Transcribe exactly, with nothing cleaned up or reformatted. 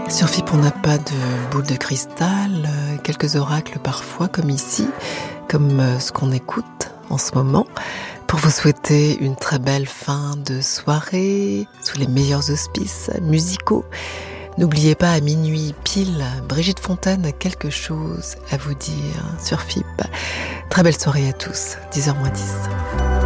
Sur F I P, on n'a pas de boule de cristal, euh, quelques oracles parfois, comme ici, comme euh, ce qu'on écoute en ce moment, pour vous souhaiter une très belle fin de soirée, sous les meilleurs auspices musicaux. N'oubliez pas, à minuit pile, Brigitte Fontaine a quelque chose à vous dire sur F I P. Très belle soirée à tous, dix heures moins dix.